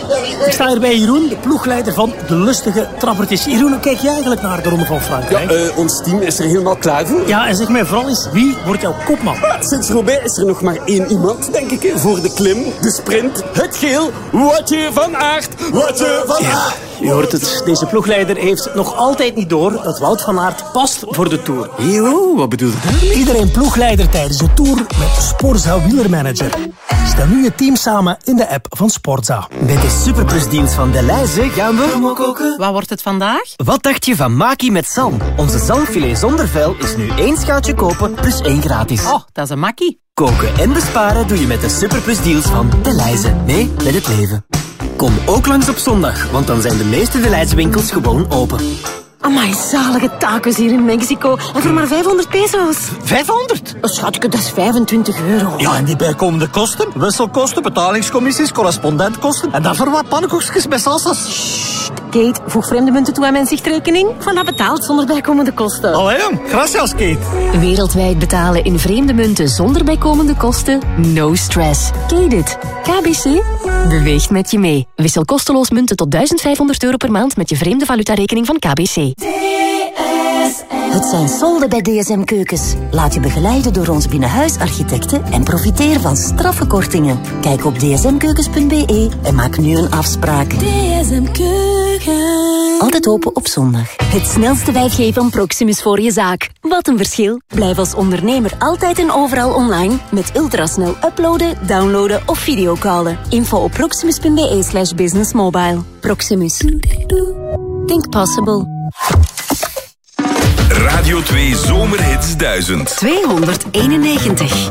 Ik sta hier bij Jeroen, de ploegleider van de lustige trappertjes. Jeroen, hoe kijk jij eigenlijk naar de Ronde van Frankrijk? Ja, ons team is er helemaal klaar voor. Ja, en zeg mij vooral eens, wie wordt jouw kopman? Sinds Roubaix is er nog maar één iemand, denk ik, voor de klim, de sprint, het geel. Woutje van Aert, Woutje van Aert. Je hoort het, deze ploegleider heeft nog altijd niet door dat Wout van Aert past voor de Tour. Yo, wat bedoel je? Iedereen ploegleider tijdens de Tour met Sporza Wielermanager. Stel nu je team samen in de app van Sporza. Met de superplusdienst van Delhaize gaan we... Wat wordt het vandaag? Wat dacht je van Maki met zalm? Onze zalmfilet zonder vuil is nu 1 schaaltje kopen plus 1 gratis. Oh, dat is een makkie. Koken en besparen doe je met de superplusdeals van Delhaize. Nee, met het leven. Kom ook langs op zondag, want dan zijn de meeste Delhaize winkels gewoon open. Amai, zalige tacos hier in Mexico. En voor maar 500 pesos. 500? Schatje, dat is 25 euro. Ja, en die bijkomende kosten? Wisselkosten, betalingscommissies, correspondentkosten. En daarvoor wat pannenkoekjes met salsa's. Kate, voeg vreemde munten toe aan mijn zichtrekening. Voilà, betaald zonder bijkomende kosten. Allee, jong. Gracias, Kate. Wereldwijd betalen in vreemde munten zonder bijkomende kosten? No stress. Kate it. KBC beweegt met je mee. Wissel kosteloos munten tot €1500 per maand met je vreemde valutarekening van KBC. Het zijn solden bij DSM Keukens. Laat je begeleiden door ons binnenhuisarchitecten en profiteer van straffe kortingen. Kijk op dsmkeukens.be en maak nu een afspraak. DSM Keukens. Altijd open op zondag. Het snelste 5G van Proximus voor je zaak. Wat een verschil. Blijf als ondernemer altijd en overal online met ultrasnel uploaden, downloaden of videocallen. Info op proximus.be/businessmobile. Proximus. Think possible. Radio 2 Zomerhits 1000. 291.